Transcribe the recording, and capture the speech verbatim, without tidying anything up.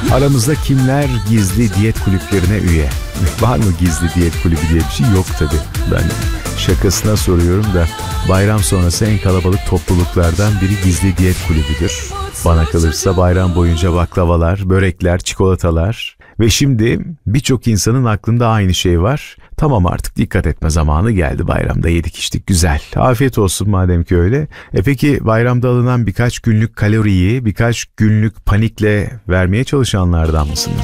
Aramızda kimler gizli diyet kulüplerine üye? Var mı gizli diyet kulübü diye bir şey? Yok tabii. Ben şakasına soruyorum da bayram sonrası en kalabalık topluluklardan biri gizli diyet kulübüdür. Bana kalırsa bayram boyunca baklavalar, börekler, çikolatalar ve şimdi birçok insanın aklında aynı şey var. Tamam, artık dikkat etme zamanı geldi, bayramda yedik içtik güzel. Afiyet olsun madem ki öyle. E peki bayramda alınan birkaç günlük kaloriyi birkaç günlük panikle vermeye çalışanlardan mısınız?